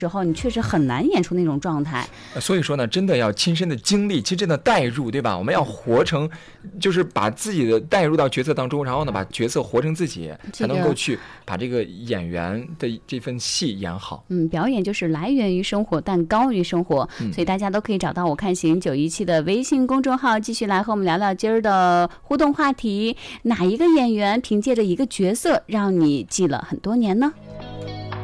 时候你确实很难演出那种状态。 所以说呢，真的要亲身的经历，其实真的代入，对吧？我们要活成，就是把自己的带入到角色当中，然后呢，把角色活成自己，才能够去把这个演员的这份戏演好。 表演就是来源于生活，但高于生活，所以大家都可以找到我看行917的微信公众号，继续来和我们聊聊今儿的互动话题：哪一个演员凭借着一个角色让你记了很多年呢？